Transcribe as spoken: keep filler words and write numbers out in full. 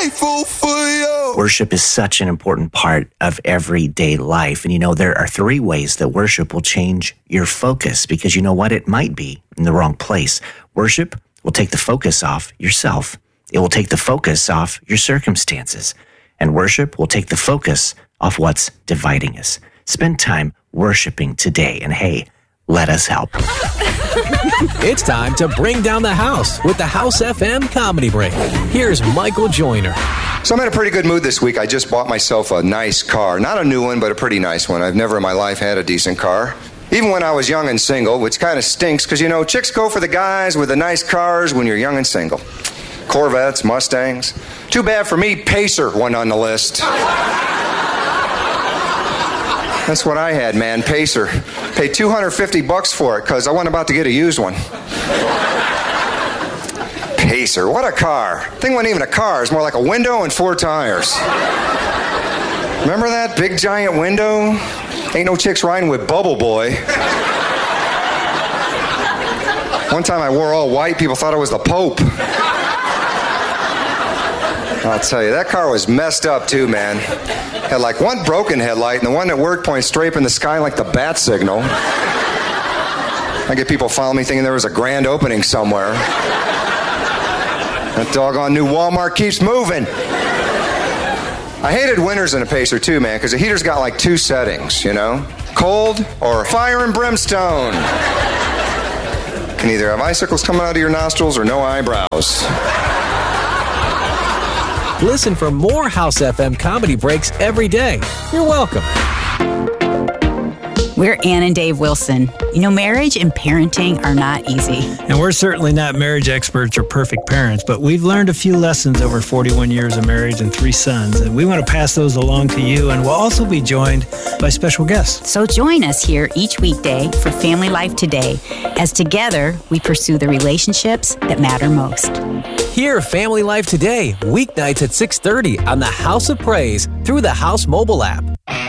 grateful for you. Worship is such an important part of everyday life. And you know, there are three ways that worship will change your focus, because you know what? It might be in the wrong place. Worship will take the focus off yourself. It will take the focus off your circumstances. And worship will take the focus off what's dividing us. Spend time worshiping today. And hey, let us help. It's time to bring down the house with the House F M Comedy Break. Here's Michael Joyner. So I'm in a pretty good mood this week. I just bought myself a nice car. Not a new one, but a pretty nice one. I've never in my life had a decent car. Even when I was young and single, which kind of stinks because, you know, chicks go for the guys with the nice cars when you're young and single. Corvettes, Mustangs. Too bad for me, Pacer went on the list. That's what I had, man, Pacer. Paid two hundred fifty bucks for it because I wasn't about to get a used one. Pacer, what a car. Thing wasn't even a car. It's more like a window and four tires. Remember that big giant window? Ain't no chicks riding with Bubble Boy. One time I wore all white. People thought I was the Pope. I'll tell you, that car was messed up too, man. Had like one broken headlight, and the one that worked pointed straight up in the sky like the bat signal. I get people following me thinking there was a grand opening somewhere. That doggone new Walmart keeps moving. I hated winters in a Pacer too, man, because the heater's got like two settings, you know? Cold or fire and brimstone. Can either have icicles coming out of your nostrils or no eyebrows. Listen for more House F M Comedy Breaks every day. You're welcome. We're Ann and Dave Wilson. You know, marriage and parenting are not easy. And we're certainly not marriage experts or perfect parents, but we've learned a few lessons over forty-one years of marriage and three sons, and we want to pass those along to you, and we'll also be joined by special guests. So join us here each weekday for Family Life Today, as together we pursue the relationships that matter most. Hear Family Life Today, weeknights at six thirty on the House of Praise through the House mobile app.